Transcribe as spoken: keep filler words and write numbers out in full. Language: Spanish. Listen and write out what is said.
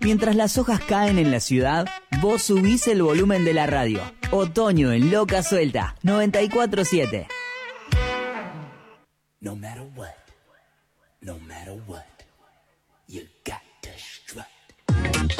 Mientras las hojas caen en la ciudad, vos subís el volumen de la radio. Otoño en Loca Suelta, noventa y cuatro siete. No matter what, no matter what.